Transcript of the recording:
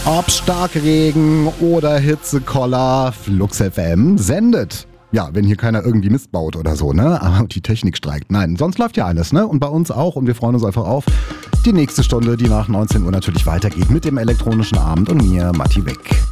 Ob Starkregen oder Hitzekoller, Flux FM sendet. Ja, wenn hier keiner irgendwie Mist baut oder so, ne? Aber die Technik streikt. Nein, sonst läuft ja alles, ne? Und bei uns auch. Und wir freuen uns einfach auf die nächste Stunde, die nach 19 Uhr natürlich weitergeht mit dem elektronischen Abend und mir, Matti Wick.